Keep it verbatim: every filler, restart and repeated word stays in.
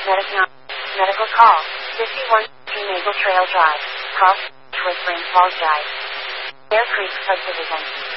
Medical, medical call. fifty-one Maple Trail Drive. Cross, Whispering Falls Drive. Bear Creek Subdivision.